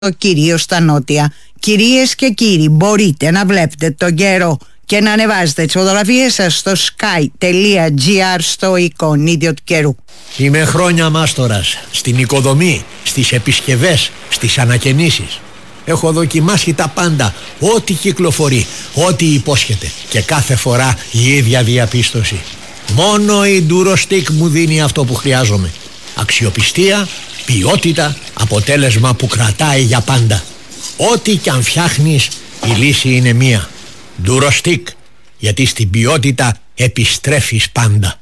κυρίως στα νότια. Κυρίες και κύριοι, μπορείτε να βλέπετε τον καιρό και να ανεβάζετε τις φωτογραφίες σας στο sky.gr στο εικονίδιο του καιρού. Είμαι χρόνια μάστορας στην οικοδομή, στις επισκευές, στις ανακαινήσεις. Έχω δοκιμάσει τα πάντα, ό,τι κυκλοφορεί, ό,τι υπόσχεται, και κάθε φορά η ίδια διαπίστωση. Μόνο η Durostix μου δίνει αυτό που χρειάζομαι. Αξιοπιστία, ποιότητα, αποτέλεσμα που κρατάει για πάντα. Ό,τι κι αν φτιάχνεις, η λύση είναι μία. Durostix, γιατί στην ποιότητα επιστρέφεις πάντα.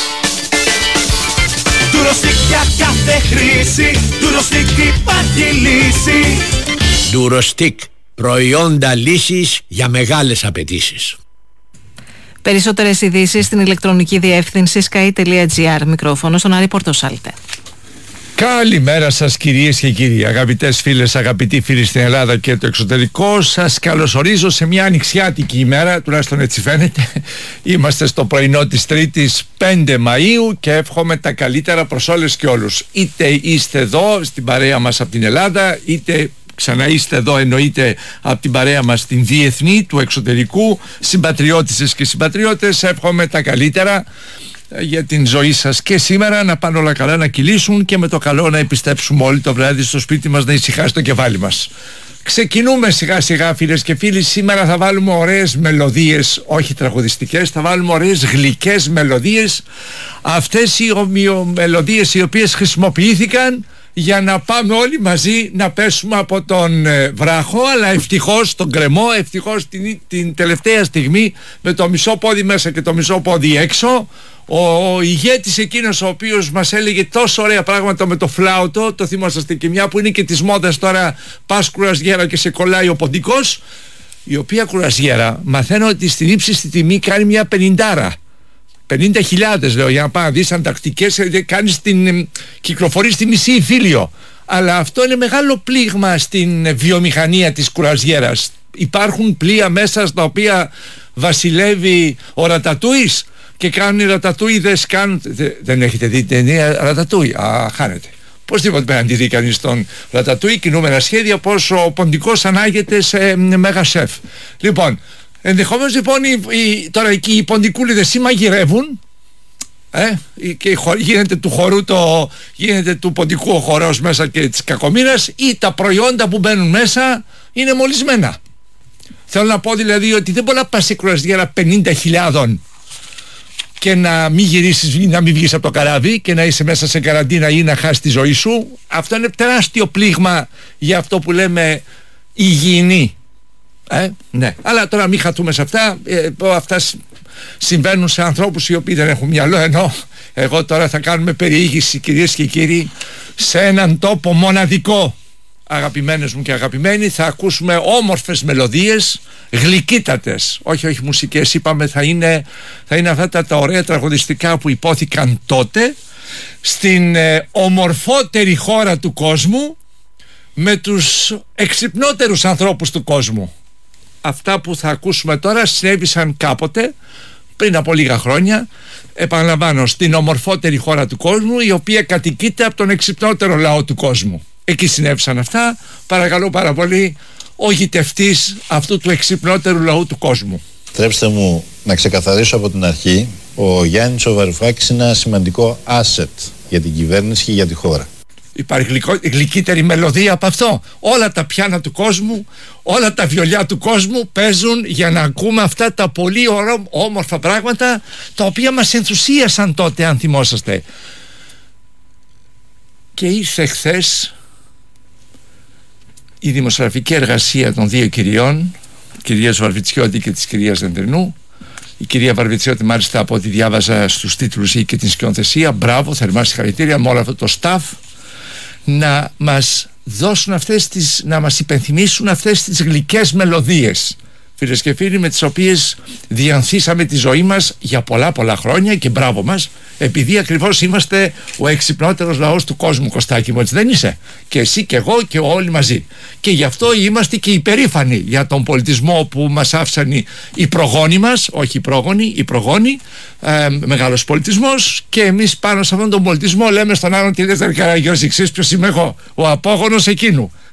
Durostix για κάθε χρήση, Durostix υπάρχει λύση. Durostix, προϊόντα λύσης για μεγάλες απαιτήσεις. Περισσότερες ειδήσεις στην ηλεκτρονική διεύθυνση sky.gr. Μικρόφωνο στον Άρη Πορτοσάλτε. Καλημέρα σας κυρίες και κύριοι, αγαπητές φίλες, αγαπητοί φίλοι στην Ελλάδα και το εξωτερικό. Σας καλωσορίζω σε μια ανοιξιάτικη ημέρα, τουλάχιστον έτσι φαίνεται. Είμαστε στο πρωινό της Τρίτης 5 Μαΐου και εύχομαι τα καλύτερα προς όλες και όλους. Είτε είστε εδώ στην παρέα μας από την Ελλάδα, είτε ξανά είστε εδώ, εννοείται, από την παρέα μας την διεθνή του εξωτερικού. Συμπατριώτισσες και συμπατριώτες, εύχομαι τα καλύτερα για την ζωή σας και σήμερα, να πάνε όλα καλά, να κυλήσουν και με το καλό να επιστρέψουμε όλοι το βράδυ στο σπίτι μας, να ησυχάσει το κεφάλι μας. Ξεκινούμε σιγά σιγά, φίλες και φίλοι. Σήμερα θα βάλουμε ωραίες μελωδίες, όχι τραγουδιστικές, θα βάλουμε ωραίες γλυκές μελωδίες. Αυτές οι μελωδίες οι οποίες χρησιμοποιήθηκαν για να πάμε όλοι μαζί να πέσουμε από τον βράχο, αλλά ευτυχώς τον κρεμό, ευτυχώς την τελευταία στιγμή, με το μισό πόδι μέσα και το μισό πόδι έξω, ο ηγέτης εκείνος ο οποίος μας έλεγε τόσο ωραία πράγματα με το φλάουτο, το θυμόσαστε, και μια που είναι και της μόδας τώρα, πας κουραζιέρα και σε κολλάει ο ποντικός, η οποία κουραζιέρα μαθαίνω ότι στην ύψιστη τιμή κάνει μια 50. 50.000 λέω, για να πάω να δεις αντακτικές, κάνεις κυκλοφορείς στη μισή Ιφίλιο. Αλλά αυτό είναι μεγάλο πλήγμα στην βιομηχανία της κουραζιέρας. Υπάρχουν πλοία μέσα στα οποία βασιλεύει ο Ρατατούις και κάνουν οι ρατατούιδες, δεν έχετε δει την ταινία Ρατατούι? Χάνετε. Πώς τίποτε πρέπει να τη δει κανείς τον Ρατατούι, κινούμενα σχέδια, πως ο ποντικός ανάγεται σε μέγα σεφ. Λοιπόν, ενδεχομένως λοιπόν τώρα εκεί οι ποντικούλιδες ή μαγειρεύουν, και γίνεται του χορού γίνεται του ποντικού ο χορός μέσα και της κακομοίρας, ή τα προϊόντα που μπαίνουν μέσα είναι μολυσμένα. Θέλω να πω δηλαδή ότι δεν μπορεί να πας σε κουραζιέρα 50.000 και να μην γυρίσεις ή να μην βγεις από το καράβι και να είσαι μέσα σε καραντίνα ή να χάσεις τη ζωή σου. Αυτό είναι τεράστιο πλήγμα για αυτό που λέμε υγιεινή. Ναι, αλλά τώρα μην χαθούμε σε αυτά. Αυτά συμβαίνουν σε ανθρώπους οι οποίοι δεν έχουν μυαλό, ενώ εγώ τώρα θα κάνουμε περιήγηση, κυρίες και κύριοι, σε έναν τόπο μοναδικό. Αγαπημένες μου και αγαπημένοι, θα ακούσουμε όμορφες μελωδίες, γλυκύτατες, όχι μουσικές, είπαμε, θα είναι αυτά τα ωραία τραγουδιστικά που υπόθηκαν τότε στην ομορφότερη χώρα του κόσμου, με τους εξυπνότερους ανθρώπους του κόσμου. Αυτά που θα ακούσουμε τώρα συνέβησαν κάποτε, πριν από λίγα χρόνια, επαναλαμβάνω, στην ομορφότερη χώρα του κόσμου, η οποία κατοικείται από τον εξυπνότερο λαό του κόσμου. Εκεί συνέβησαν αυτά. Παρακαλώ πάρα πολύ, ο γητευτής αυτού του εξυπνότερου λαού του κόσμου. Τρέψτε μου να ξεκαθαρίσω από την αρχή, ο Γιάννης ο Βαρουφάκης είναι ένα σημαντικό asset για την κυβέρνηση και για τη χώρα. Υπάρχει γλυκύτερη μελωδία από αυτό? Όλα τα πιάνα του κόσμου, όλα τα βιολιά του κόσμου παίζουν για να ακούμε αυτά τα πολύ όμορφα πράγματα, τα οποία μας ενθουσίασαν τότε, αν θυμόσαστε. Και ήρθε χθες η δημοσιογραφική εργασία των δύο κυριών, κυρίας Βαρβιτσιώτη και της κυρίας Δεντρινού. Η κυρία Βαρβιτσιώτη, μάλιστα, από ό,τι διάβαζα στους τίτλους ή και την σκηνοθεσία, μπράβο, θερμά συγχαρητήρια με όλο αυτό το staff, να μας δώσουν να μας υπενθυμίσουν αυτές τις γλυκές μελωδίες, φίλες και φίλοι, με τις οποίες διανθίσαμε τη ζωή μας για πολλά χρόνια, και μπράβο μας, επειδή ακριβώς είμαστε ο εξυπνότερος λαός του κόσμου, Κωστάκη μου, έτσι δεν είσαι? Και εσύ και εγώ και όλοι μαζί. Και γι' αυτό είμαστε και υπερήφανοι για τον πολιτισμό που μας άφησαν οι προγόνοι μας, όχι οι πρόγονοι, οι προγόνοι, μεγάλος πολιτισμός, και εμείς πάνω σε αυτόν τον πολιτισμό λέμε στον άλλον: τι λες, Καραγιώζη, ξέρεις ποιος είμαι εγώ? Ο απόγονος εκείνου.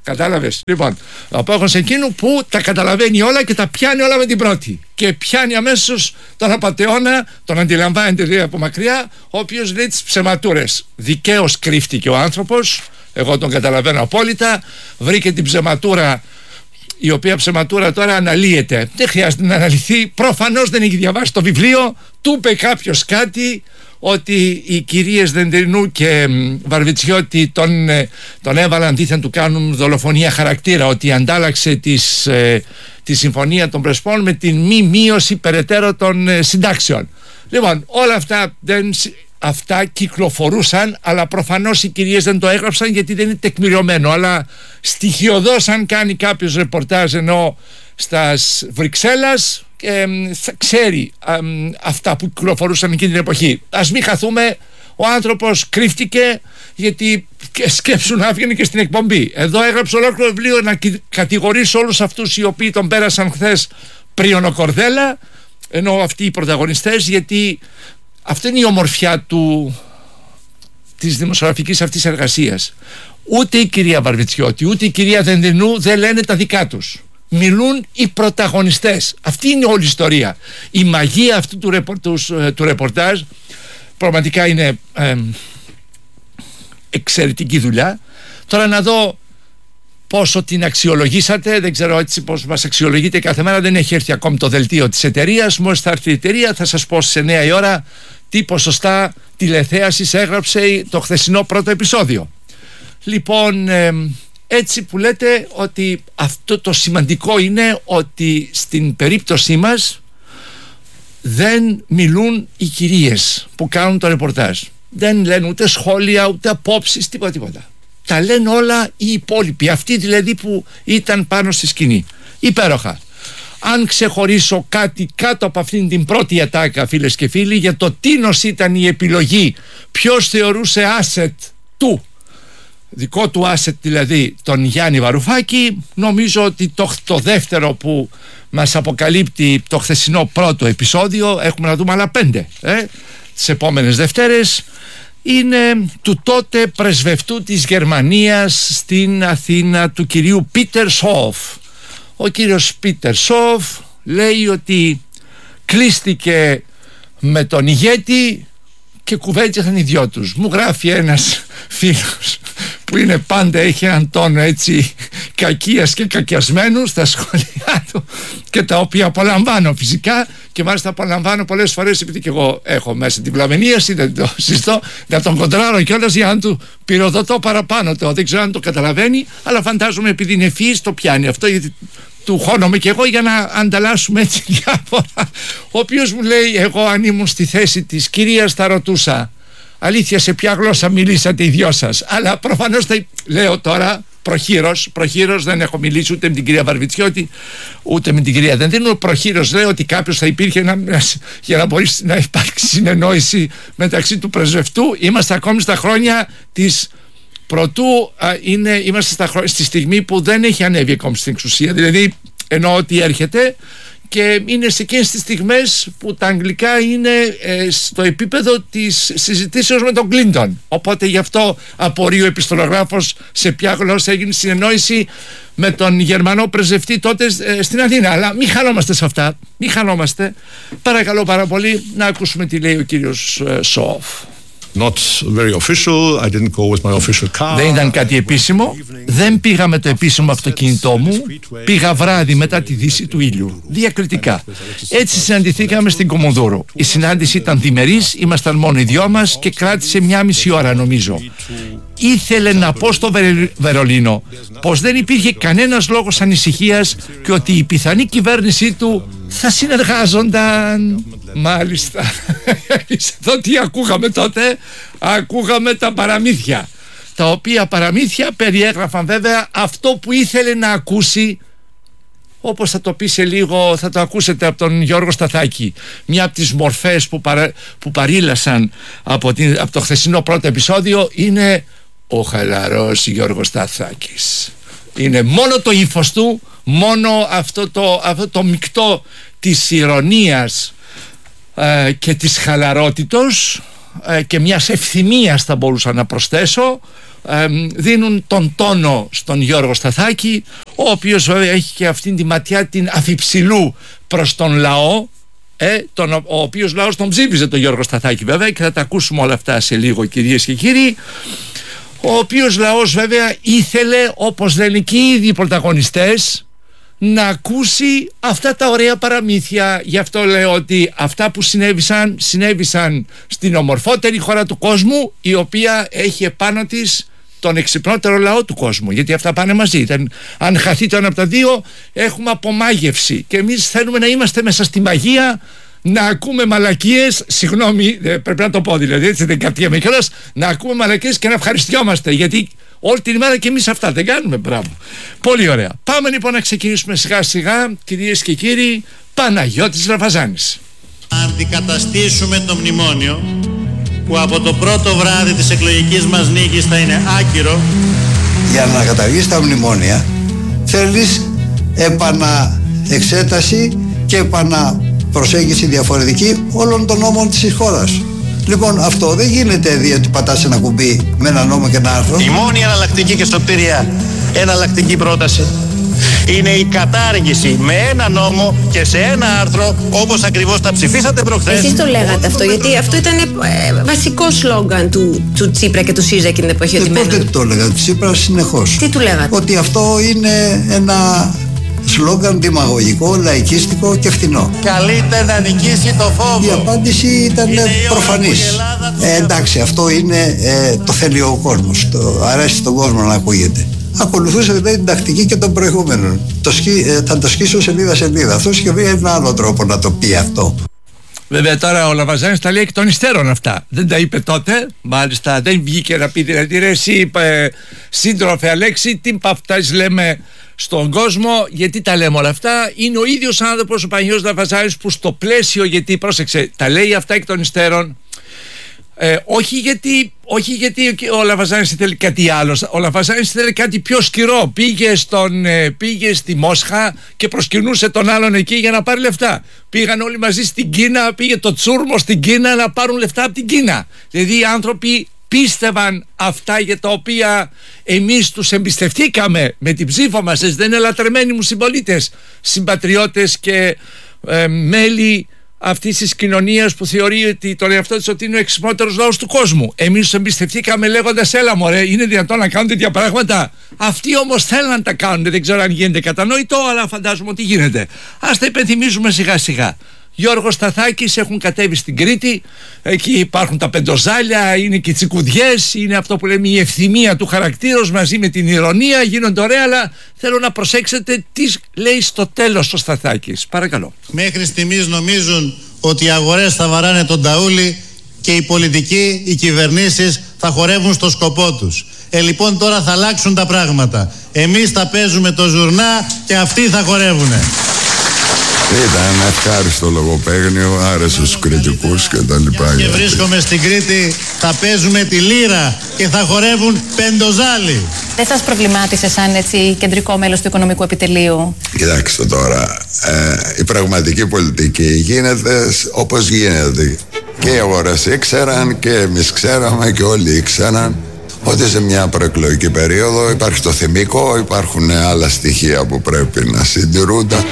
Κατάλαβες? Λοιπόν, ο απόγονος εκείνου που τα καταλαβαίνει όλα και τα πιάνει όλα με την πρώτη. Και πιάνει αμέσως τον απατεώνα, τον αντιλαμβάνεται δηλαδή από μακριά, ο οποίος λέει τις ψεματούρες. Δικαίως κρύφτηκε ο άνθρωπος, εγώ τον καταλαβαίνω απόλυτα, βρήκε την ψεματούρα, η οποία ψεματούρα τώρα αναλύεται. Δεν χρειάζεται να αναλυθεί, προφανώς δεν έχει διαβάσει το βιβλίο, του είπε κάποιος κάτι, ότι οι κυρίες Δεντερινού και Βαρβιτσιώτη τον έβαλαν δίθεν του κάνουν δολοφονία χαρακτήρα, ότι αντάλλαξε τη συμφωνία των Πρεσπών με την μη μείωση περαιτέρω των συντάξεων. Λοιπόν, όλα αυτά κυκλοφορούσαν, αλλά προφανώς οι κυρίες δεν το έγραψαν γιατί δεν είναι τεκμηριωμένο, αλλά στοιχειωδώς αν κάνει κάποιος ρεπορτάζ ενώ στα Βρυξέλλας θα ξέρει αυτά που κυκλοφορούσαν εκείνη την εποχή. Ας μην χαθούμε, ο άνθρωπος κρύφτηκε γιατί σκέψου να έβγαινε και στην εκπομπή. Εδώ έγραψε ολόκληρο βιβλίο να κατηγορήσει όλους αυτούς οι οποίοι τον πέρασαν χθες πριονοκορδέλα, ενώ αυτοί οι πρωταγωνιστές, γιατί αυτή είναι η ομορφιά της δημοσιογραφικής αυτής εργασίας. Ούτε η κυρία Βαρβιτσιώτη ούτε η κυρία Δενδενού δεν λένε τα δικά τους. Μιλούν οι πρωταγωνιστές. Αυτή είναι όλη η ιστορία. Η μαγεία αυτού του ρεπορτάζ πραγματικά είναι εξαιρετική δουλειά. Τώρα να δω πόσο την αξιολογήσατε. Δεν ξέρω έτσι πώς μας αξιολογείτε κάθε μέρα. Δεν έχει έρθει ακόμη το δελτίο της εταιρείας. Μόλις θα έρθει η εταιρεία θα σας πω σε 9 η ώρα τι ποσοστά τηλεθέασης έγραψε το χθεσινό πρώτο επεισόδιο. Λοιπόν, έτσι που λέτε ότι αυτό το σημαντικό είναι ότι στην περίπτωσή μας δεν μιλούν οι κυρίες που κάνουν το ρεπορτάζ. Δεν λένε ούτε σχόλια ούτε απόψεις, τίποτα. Τα λένε όλα οι υπόλοιποι, αυτοί δηλαδή που ήταν πάνω στη σκηνή. Υπέροχα. Αν ξεχωρίσω κάτι κάτω από αυτήν την πρώτη ατάκα, φίλες και φίλοι, για το τίνος ήταν η επιλογή, ποιος θεωρούσε asset του, δικό του asset δηλαδή, τον Γιάννη Βαρουφάκη, νομίζω ότι το δεύτερο που μας αποκαλύπτει το χθεσινό πρώτο επεισόδιο, έχουμε να δούμε άλλα 5 τις επόμενες Δευτέρες, είναι του τότε πρεσβευτού της Γερμανίας στην Αθήνα, του κυρίου Πίτερ Σόφ. Ο κύριος Πίτερ Σόφ λέει ότι κλείστηκε με τον ηγέτη και κουβέντιασαν οι δυο τους. Μου γράφει ένας φίλος που είναι πάντα, έχει έναν τόνο έτσι κακίας και κακιασμένου στα σχόλιά του, και τα οποία απολαμβάνω φυσικά, και μάλιστα απολαμβάνω πολλές φορές επειδή και εγώ έχω μέσα την πλαμενίαση, δεν το συζητώ, να τον κοντράρω κιόλας για να του πυροδοτώ παραπάνω. Δεν ξέρω αν το καταλαβαίνει, αλλά φαντάζομαι επειδή είναι ευφυής το πιάνει αυτό, γιατί του χώνομαι και εγώ για να ανταλλάσσουμε έτσι διάφορα. Ο οποίος μου λέει, εγώ αν ήμουν στη θέση της κυρίας θα ρωτούσα, αλήθεια σε ποια γλώσσα μιλήσατε οι δυο σας? Αλλά προφανώς λέω τώρα προχείρως, δεν έχω μιλήσει ούτε με την κυρία Βαρβιτσιώτη ούτε με την κυρία Δενδίνου. Προχείρως λέω ότι κάποιος θα υπήρχε για να μπορεί να υπάρξει συνεννόηση μεταξύ του πρεσβευτού. Είμαστε ακόμη στα χρόνια της πρωτού, είμαστε στη στιγμή που δεν έχει ανέβει ακόμη στην εξουσία, δηλαδή εννοώ ότι έρχεται, και είναι σε εκείνες τις στιγμές που τα αγγλικά είναι στο επίπεδο της συζητήσεως με τον Κλίντον. Οπότε γι' αυτό απορεί ο επιστολογράφος σε ποια γλώσσα έγινε συνεννόηση με τον Γερμανό πρεσβευτή τότε στην Αθήνα. Αλλά μην χανόμαστε σε αυτά, μην χανόμαστε. Παρακαλώ πάρα πολύ να ακούσουμε τι λέει ο κύριος Σόφ. Not very official. I didn't go with my official car. Δεν ήταν κάτι επίσημο. Δεν πήγα με το επίσημο αυτοκίνητό μου. Πήγα βράδυ μετά τη δύση του ήλιου. Διακριτικά. Έτσι συναντηθήκαμε στην Κομοδούρο. Η συνάντηση ήταν διμερής. Ήμασταν μόνο οι δυο μας και κράτησε 1,5 ώρα νομίζω. Ήθελε να πω στο Βερολίνο πως δεν υπήρχε κανένας λόγος ανησυχίας και ότι η πιθανή κυβέρνησή του θα συνεργάζονταν. Μάλιστα. Εδώ τι ακούγαμε τότε? Ακούγαμε τα παραμύθια, τα οποία παραμύθια περιέγραφαν βέβαια αυτό που ήθελε να ακούσει, όπως θα το πει σε λίγο, θα το ακούσετε από τον Γιώργο Σταθάκη. Μια από τις μορφές που παρήλασαν από το χθεσινό πρώτο επεισόδιο είναι ο χαλαρός Γιώργος Σταθάκης. Είναι μόνο το ύφος του, μόνο αυτό το μεικτό της ηρωνίας και της χαλαρότητος και μιας ευθυμίας θα μπορούσα να προσθέσω, δίνουν τον τόνο στον Γιώργο Σταθάκη, ο οποίος βέβαια έχει και αυτήν τη ματιά την αφιψηλού προς τον λαό, ο οποίος λαός τον ψήφιζε τον Γιώργο Σταθάκη βέβαια, και θα τα ακούσουμε όλα αυτά σε λίγο, κυρίες και κύριοι. Ο οποίος λαός βέβαια ήθελε, όπως λένε και οι ίδιοι πρωταγωνιστές, να ακούσει αυτά τα ωραία παραμύθια. Γι' αυτό λέω ότι αυτά που συνέβησαν στην ομορφότερη χώρα του κόσμου, η οποία έχει επάνω της τον εξυπνότερο λαό του κόσμου, γιατί αυτά πάνε μαζί. Αν χαθεί το ένα από τα δύο, έχουμε απομάγευση, και εμείς θέλουμε να είμαστε μέσα στη μαγεία, να ακούμε μαλακίες, συγγνώμη, πρέπει να το πω δηλαδή, έτσι δεν κρατιέμαι κιόλας, να ακούμε μαλακίες και να ευχαριστιόμαστε, γιατί όλη την ημέρα και εμείς αυτά δεν κάνουμε. Μπράβο. Πολύ ωραία. Πάμε λοιπόν να ξεκινήσουμε σιγά σιγά, κυρίες και κύριοι. Παναγιώτης Ραφαζάνης. Να αντικαταστήσουμε το μνημόνιο, που από το πρώτο βράδυ της εκλογικής μας νίκης θα είναι άκυρο. Για να καταργήσεις τα μνημόνια θέλεις επαναεξέταση και επαναπροσέγγιση διαφορετική όλων των νόμων της χώρας. Λοιπόν, αυτό δεν γίνεται διότι πατάς ένα κουμπί με ένα νόμο και ένα άρθρο. Η μόνη εναλλακτική και στο κτίρια εναλλακτική πρόταση είναι η κατάργηση με ένα νόμο και σε ένα άρθρο, όπως ακριβώς τα ψηφίσατε προχθές. Εσείς το λέγατε αυτό, γιατί αυτό ήταν βασικό σλόγγαν του Τσίπρα και του ΣΥΡΙΖΑ εκείνη την εποχή. Πότε το έλεγα, του Τσίπρα συνεχώς. Τι του λέγατε? Ότι αυτό είναι ένα σλόγγαν δημαγωγικό, λαϊκίστικο και φθηνό. Καλείται να νικήσει το φόβο. Η απάντηση ήταν προφανής. Εντάξει, αυτό είναι το θέλει ο κόσμος. Αρέσει στον κόσμο να ακούγεται. Ακολουθούσε δηλαδή την τακτική και των προηγούμενων. Θα το σκίσω σελίδα-σελίδα. Αυτό είχε βρει ένα άλλο τρόπο να το πει αυτό. Βέβαια τώρα ο Λαβαζάνης τα λέει εκ των υστέρων αυτά. Δεν τα είπε τότε. Μάλιστα δεν βγήκε να πει δηλαδή ρε εσύ είπε σύντροφε Αλέξη, τι παυτάς λέμε στον κόσμο, γιατί τα λέμε όλα αυτά. Είναι ο ίδιος άνθρωπος ο Παναγιώτης Λαβαζάνης που στο πλαίσιο, γιατί πρόσεξε, τα λέει αυτά εκ των υστέρων. Όχι γιατί ο Λαβαζάνης ήθελε κάτι άλλο. Ο Λαβαζάνης ήθελε κάτι πιο σκληρό. Πήγε στη Μόσχα και προσκυνούσε τον άλλον εκεί για να πάρει λεφτά. Πήγαν όλοι μαζί στην Κίνα, πήγε το τσούρμο στην Κίνα να πάρουν λεφτά από την Κίνα. Δηλαδή οι άνθρωποι πίστευαν αυτά για τα οποία εμείς τους εμπιστευτήκαμε με την ψήφο μας. Δεν είναι λατρεμένοι μου συμπολίτες, συμπατριώτες και μέλη αυτής της κοινωνίας που θεωρεί ότι τον εαυτό της ότι είναι ο εξυπνότερος λαός του κόσμου. Εμείς τους εμπιστευτήκαμε λέγοντας έλα μωρέ, είναι δυνατόν να κάνουν τέτοια πράγματα? Αυτοί όμως θέλουν να τα κάνουν, δεν ξέρω αν γίνεται κατανοητό, αλλά φαντάζομαι ότι γίνεται. Ας τα υπενθυμίζουμε σιγά σιγά. Γιώργος Σταθάκης, έχουν κατέβει στην Κρήτη, εκεί υπάρχουν τα πεντοζάλια, είναι και οι τσικουδιές, είναι αυτό που λέμε η ευθυμία του χαρακτήρος μαζί με την ηρωνία, γίνονται ωραία, αλλά θέλω να προσέξετε τι λέει στο τέλος ο Σταθάκης. Παρακαλώ. Μέχρι στιγμής νομίζουν ότι οι αγορές θα βαράνε τον ταούλι και οι πολιτικοί, οι κυβερνήσεις θα χορεύουν στο σκοπό τους. Λοιπόν τώρα θα αλλάξουν τα πράγματα. Εμείς θα παίζουμε το ζουρνά και αυτοί θα χορεύουνε. Ήταν ένα ευχάριστο λογοπαίγνιο, άρεσε στους κριτικούς και τα λοιπά. Και βρίσκομαι στην Κρήτη, θα παίζουμε τη λύρα και θα χορεύουν πεντοζάλι. Δεν σας προβλημάτισε σαν έτσι κεντρικό μέλος του Οικονομικού Επιτελείου? Κοιτάξτε τώρα, η πραγματική πολιτική γίνεται όπως γίνεται. Και οι αγορές ήξεραν και εμείς ξέραμε και όλοι ήξεραν ότι σε μια προεκλογική περίοδο υπάρχει το θυμικό, υπάρχουν άλλα στοιχεία που πρέπει να συντηρούνται.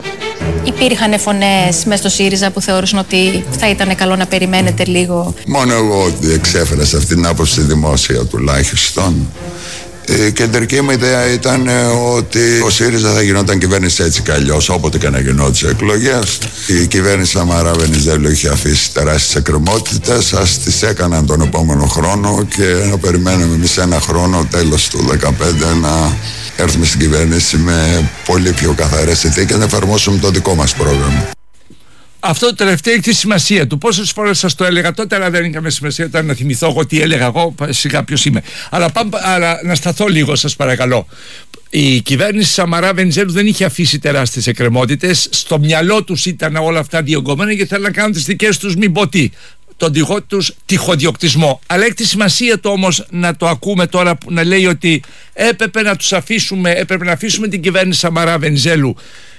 Υπήρχαν φωνές μες στο ΣΥΡΙΖΑ που θεώρησαν ότι θα ήταν καλό να περιμένετε λίγο? Μόνο εγώ ότι εξέφρασα αυτή την άποψη δημόσια τουλάχιστον. Η κεντρική μου ιδέα ήταν ότι ο ΣΥΡΙΖΑ θα γινόταν κυβέρνηση έτσι κι αλλιώς, όποτε και να γινόντουσαν εκλογές. Η κυβέρνηση Σαμαρά Βενιζέλου είχε αφήσει τεράστιες εκκρεμότητες, ας τις έκαναν τον επόμενο χρόνο και να περιμένουμε εμείς ένα χρόνο, τέλος του 2015, να έρθουμε στην κυβέρνηση με πολύ πιο καθαρές συνθήκες να εφαρμόσουμε το δικό μας πρόγραμμα. Αυτό το τελευταίο έχει τη σημασία του. Πόσες φορές σας το έλεγα τότε, αλλά δεν είχαμε σημασία όταν να θυμηθώ εγώ τι έλεγα εγώ, σιγά ποιος είμαι. Αλλά να σταθώ λίγο, σας παρακαλώ. Η κυβέρνηση Σαμαρά Βενιζέλου δεν είχε αφήσει τεράστιες εκκρεμότητες. Στο μυαλό τους ήταν όλα αυτά διωγγωμένα και θέλουν να κάνουν τις δικές τους μην πω τι, τον δικό τους τυχοδιοκτισμό. Αλλά έχει τη σημασία το όμως να το ακούμε τώρα να λέει ότι έπρεπε να αφήσουμε την κυβέρνηση Σαμαρά Βενιζέλου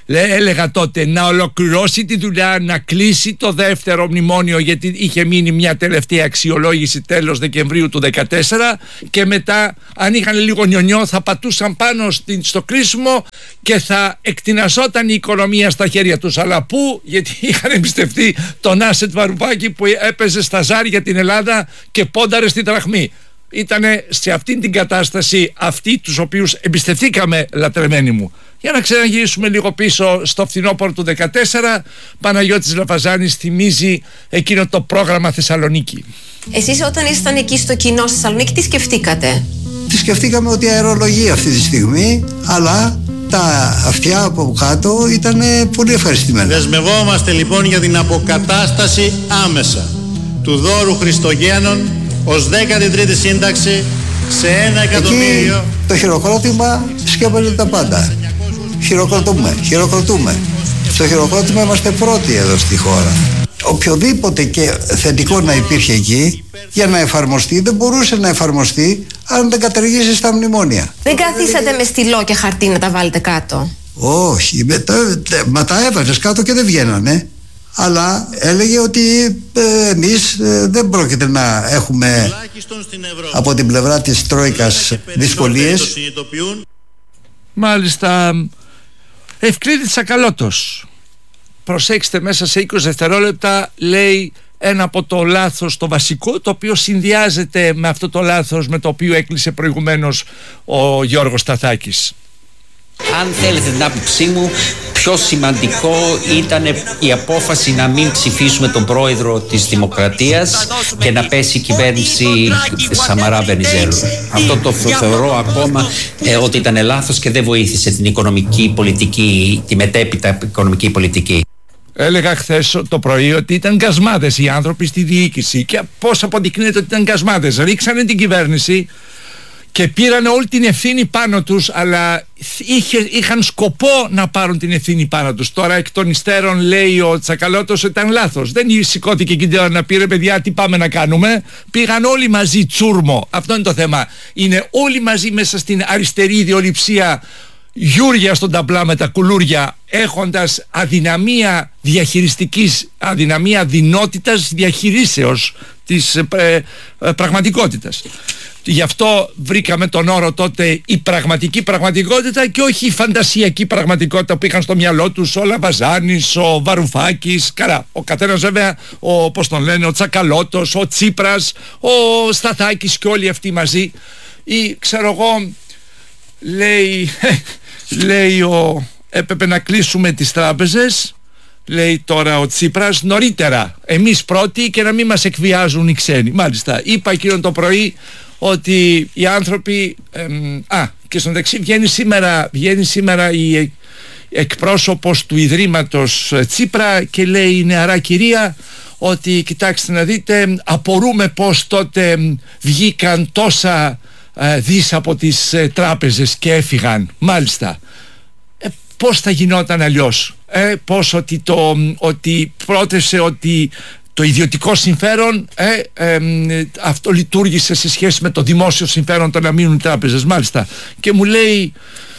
έλεγα τότε να ολοκληρώσει τη δουλειά, να κλείσει το δεύτερο μνημόνιο, γιατί είχε μείνει μια τελευταία αξιολόγηση τέλος Δεκεμβρίου του 2014, και μετά αν είχαν λίγο νιονιό θα πατούσαν πάνω στο κρίσιμο και θα εκτινασόταν η οικονομία στα χέρια τους. Αλλά πού? Γιατί είχαν εμπιστευτεί τον Άσετ Βαρουφάκη που έπαιζε στα ζάρια την Ελλάδα και πόνταρε στη δραχμή. Ήτανε σε αυτήν την κατάσταση αυτοί τους οποίους εμπιστευτήκαμε, λατρεμένοι μου. Για να ξαναγυρίσουμε λίγο πίσω στο φθινόπωρο του 2014, Παναγιώτης Λαφαζάνης θυμίζει εκείνο το πρόγραμμα Θεσσαλονίκη. Εσείς όταν ήσασταν εκεί στο κοινό στη Θεσσαλονίκη, τι σκεφτήκατε? Τι σκεφτήκαμε? ότι αερολογεί αυτή τη στιγμή, αλλά τα αυτιά από κάτω ήταν πολύ ευχαριστημένα. Δεσμευόμαστε λοιπόν για την αποκατάσταση άμεσα του δώρου Χριστογέννων ως 13η σύνταξη σε 1 εκατομμύριο. Εκεί το χειροκρότημα σκέπαζε τα πάντα. Χειροκροτούμε. Στο χειροκρότημα είμαστε πρώτοι εδώ στη χώρα. Οποιοδήποτε και θετικό να υπήρχε εκεί, για να εφαρμοστεί, δεν μπορούσε να εφαρμοστεί αν δεν καταργήσει τα μνημόνια. Δεν καθίσατε με στυλό και χαρτί να τα βάλετε κάτω? Όχι, μα τα έβαζες κάτω και δεν βγαίνανε. Αλλά έλεγε ότι εμείς δεν πρόκειται να έχουμε από την πλευρά της Τρόικας δυσκολίες. Μάλιστα, Ευκλήδη Τσακαλώτος, προσέξτε, μέσα σε 20 δευτερόλεπτα λέει ένα από το λάθος το βασικό, το οποίο συνδυάζεται με αυτό το λάθος με το οποίο έκλεισε προηγουμένως ο Γιώργος Σταθάκης. Αν θέλετε την άποψή μου, πιο σημαντικό ήταν η απόφαση να μην ψηφίσουμε τον πρόεδρο της Δημοκρατίας και να πέσει η κυβέρνηση Σαμαρά-Βενιζέλου. Αυτό το θεωρώ ακόμα ότι ήταν λάθος και δεν βοήθησε την οικονομική πολιτική, τη μετέπειτα οικονομική πολιτική. Έλεγα χθες το πρωί ότι ήταν γκασμάδες οι άνθρωποι στη διοίκηση, και πώς αποδεικνύεται ότι ήταν γκασμάδες? Ρίξανε την κυβέρνηση και πήραν όλη την ευθύνη πάνω τους, αλλά είχαν σκοπό να πάρουν την ευθύνη πάνω τους. Τώρα εκ των υστέρων λέει ο Τσακαλώτος ότι ήταν λάθος. Δεν σηκώθηκε εκείνη την ώρα να πει ρε παιδιά τι πάμε να κάνουμε. Πήγαν όλοι μαζί τσούρμο. Αυτό είναι το θέμα. Είναι όλοι μαζί μέσα στην αριστερή ιδεολειψία, γιούρια στον ταμπλά με τα κουλούρια, έχοντας αδυναμία διαχειριστικής, αδυναμία δυνότητας διαχειρίσεως της πραγματικότητας. Γι' αυτό βρήκαμε τον όρο τότε η πραγματική πραγματικότητα και όχι η φαντασιακή πραγματικότητα που είχαν στο μυαλό τους ο Λαβαζάνης, ο Βαρουφάκης, καλά, ο καθένας βέβαια, πώς τον λένε, ο Τσακαλώτος, ο Τσίπρας, ο Σταθάκης και όλοι αυτοί μαζί. Ή ξέρω εγώ, λέει έπρεπε να κλείσουμε τις τράπεζες, λέει τώρα ο Τσίπρας, νωρίτερα, εμείς πρώτοι, και να μην μας εκβιάζουν οι ξένοι. Μάλιστα, είπα εκείνο το πρωί ότι οι άνθρωποι και στον δεξί βγαίνει σήμερα η εκπρόσωπος του Ιδρύματος Τσίπρα και λέει η νεαρά κυρία ότι κοιτάξτε να δείτε, απορούμε πως τότε βγήκαν τόσα δις από τις τράπεζες και έφυγαν. Μάλιστα, πώς θα γινόταν αλλιώς? Πώς ότι πρότεσε ότι το ιδιωτικό συμφέρον αυτό λειτουργήσε σε σχέση με το δημόσιο συμφέρον το να μείνουν οι τράπεζες. Μάλιστα, και μου λέει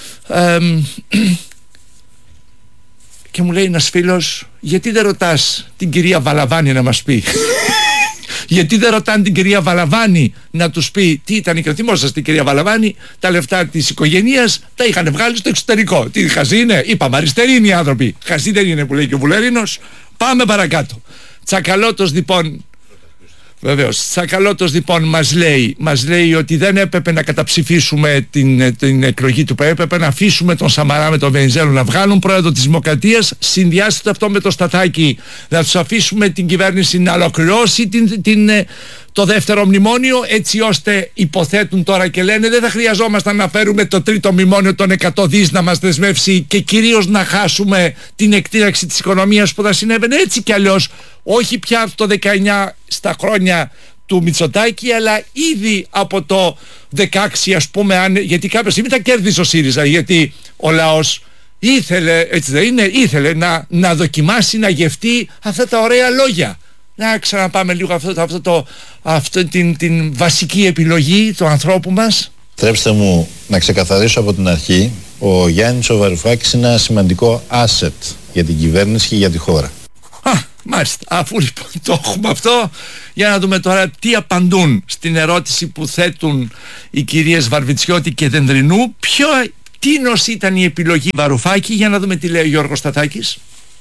ένας φίλος, γιατί δεν ρωτάς την κυρία Βαλαβάνη να μας πει? Γιατί δεν ρωτάνε την κυρία Βαλαβάνη να τους πει τι ήταν η κρατημόσα την κυρία Βαλαβάνη? Τα λεφτά της οικογένειας τα είχαν βγάλει στο εξωτερικό. Τι χαζοί είναι? Είπαμε, αριστεροί είναι οι άνθρωποι. Χαζοί δεν είναι που λέει και ο Βουλέρινος. Πάμε παρακάτω. Τσακαλώτος λοιπόν, βεβαίως, Τσακαλώτος λοιπόν μας λέει ότι δεν έπρεπε να καταψηφίσουμε την εκλογή του, έπρεπε να αφήσουμε τον Σαμαρά με τον Βενιζέλο να βγάλουν πρόεδρο της Δημοκρατίας, συνδυάστε αυτό με το Σταθάκη, να τους αφήσουμε την κυβέρνηση να ολοκληρώσει το δεύτερο μνημόνιο, έτσι ώστε υποθέτουν τώρα και λένε δεν θα χρειαζόμασταν να φέρουμε το τρίτο μνημόνιο των 100 δις να μας δεσμεύσει και κυρίως να χάσουμε την εκτείναξη της οικονομίας που θα συνέβαινε έτσι κι αλλιώς, όχι πια το 19 στα χρόνια του Μητσοτάκη, αλλά ήδη από το 16 ας πούμε, γιατί κάποια στιγμή τα κέρδισε ο ΣΥΡΙΖΑ, γιατί ο λαός ήθελε, έτσι δεν είναι, ήθελε να δοκιμάσει, να γευτεί αυτά τα ωραία λόγια. Να ξαναπάμε λίγο αυτό την βασική επιλογή του ανθρώπου μας. Τρέψτε μου να ξεκαθαρίσω από την αρχή Ο Γιάννης ο Βαρουφάκης είναι ένα σημαντικό asset για την κυβέρνηση και για τη χώρα. Μάλιστα, αφού λοιπόν το έχουμε αυτό, για να δούμε τώρα τι απαντούν στην ερώτηση που θέτουν οι κυρίες Βαρβιτσιώτη και Δενδρινού. Τίνος ήταν η επιλογή Βαρουφάκη, για να δούμε τι λέει ο Γιώργος Σταθάκης.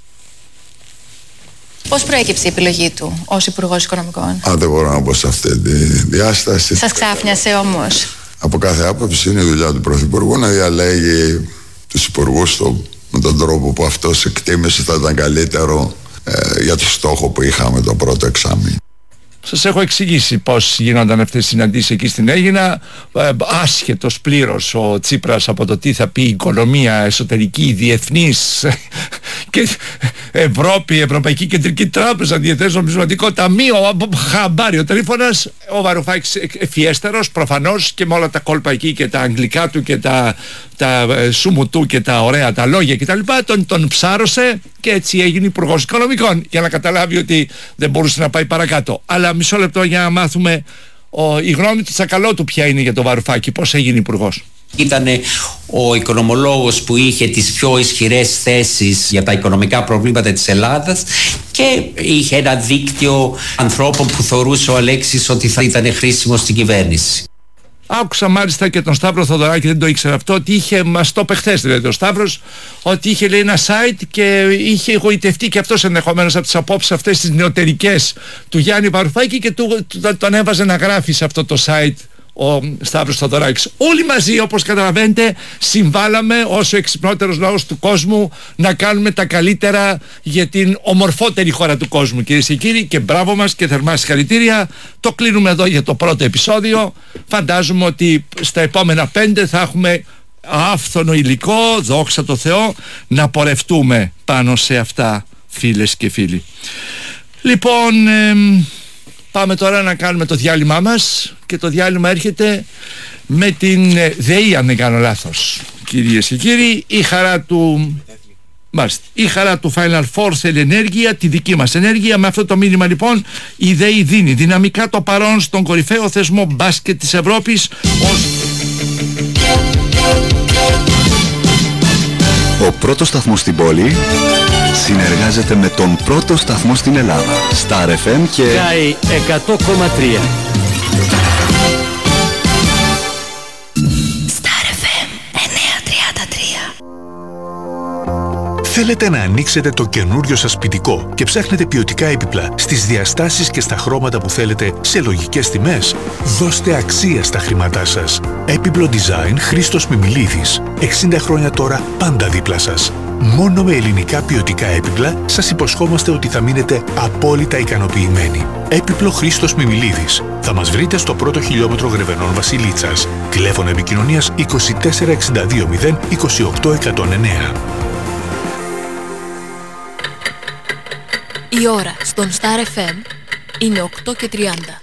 Πώς προέκυψε η επιλογή του ως Υπουργός Οικονομικών? Δεν μπορώ να πω σε αυτή τη διάσταση. Σας ξάφνιασε όμως? Από κάθε άποψη είναι η δουλειά του Πρωθυπουργού να διαλέγει τους υπουργούς του με τον τρόπο που αυτός εκτίμησε θα ήταν καλύτερο για το στόχο που είχαμε το πρώτο εξάμηνο. Σας έχω εξηγήσει πώς γίνονταν αυτές οι συναντήσεις εκεί στην Αίγινα. Άσχετος πλήρως ο Τσίπρας από το τι θα πει οικονομία, εσωτερική, διεθνής και Ευρώπη, Ευρωπαϊκή Κεντρική Τράπεζα, Διεθνές Νομισματικό Ταμείο, χαμπάρι ο Τρίφωνας. Ο Βαρουφάκης ευφιέστερος προφανώς και με όλα τα κόλπα εκεί και τα αγγλικά του και τα σούμου του και τα ωραία τα λόγια κτλ. Τον ψάρωσε και έτσι έγινε Υπουργός Οικονομικών, για να καταλάβει ότι δεν μπορούσε να πάει παρακάτω. Αλλά μισό λεπτό για να μάθουμε η γνώμη του Τσακαλώτου ποια είναι για τον Βαρουφάκη, πώς έγινε Υπουργός. Ήταν ο οικονομολόγος που είχε τις πιο ισχυρές θέσεις για τα οικονομικά προβλήματα της Ελλάδας και είχε ένα δίκτυο ανθρώπων που θεωρούσε ο Αλέξης ότι θα ήταν χρήσιμο στην κυβέρνηση. Άκουσα μάλιστα και τον Σταύρο Θοδωράκη, δεν το ήξερα αυτό, ότι είχε, μας το είπε χθες δηλαδή ο Σταύρος, ότι είχε λέει ένα site και είχε εγωιτευτεί και αυτός ενδεχομένως από τις απόψεις αυτές τις νεωτερικές του Γιάννη Βαρουφάκη και τον έβαζε να γράφει σε αυτό το site ο Σταύρος Θοδωράκης. Όλοι μαζί, όπως καταλαβαίνετε, συμβάλαμε ως ο εξυπνότερος λαός του κόσμου να κάνουμε τα καλύτερα για την ομορφότερη χώρα του κόσμου, κυρίες και κύριοι, και μπράβο μας και θερμά συγχαρητήρια. Το κλείνουμε εδώ για το πρώτο επεισόδιο. Φαντάζομαι ότι στα επόμενα 5 θα έχουμε άφθονο υλικό, δόξα τω Θεώ, να πορευτούμε πάνω σε αυτά, φίλες και φίλοι. Λοιπόν, πάμε τώρα να κάνουμε το διάλειμμα μας και το διάλειμμα έρχεται με την ΔΕΗ, αν δεν κάνω λάθος, κυρίες και κύριοι. Η χαρά του Final Four θέλει ενέργεια, τη δική μας ενέργεια. Με αυτό το μήνυμα λοιπόν η ΔΕΗ δίνει δυναμικά το παρόν στον κορυφαίο θεσμό μπάσκετ της Ευρώπης. Ο πρώτος σταθμός στην πόλη συνεργάζεται με τον πρώτο σταθμό στην Ελλάδα, Star FM και Sky 100,3. Star FM 933. Θέλετε να ανοίξετε το καινούριο σας σπιτικό και ψάχνετε ποιοτικά έπιπλα στις διαστάσεις και στα χρώματα που θέλετε σε λογικές τιμές? Δώστε αξία στα χρήματά σας. Έπιπλο Design Χρήστος Μιμιλίδης. 60 χρόνια τώρα πάντα δίπλα σας. Μόνο με ελληνικά ποιοτικά έπιπλα σας υποσχόμαστε ότι θα μείνετε απόλυτα ικανοποιημένοι. Έπιπλο Χρήστος Μιμιλίδης. Θα μας βρείτε στο πρώτο χιλιόμετρο Γρεβενών Βασιλίτσας. Τηλέφωνο επικοινωνίας 2462 0 28 109. Η ώρα στον Star FM είναι 8:30.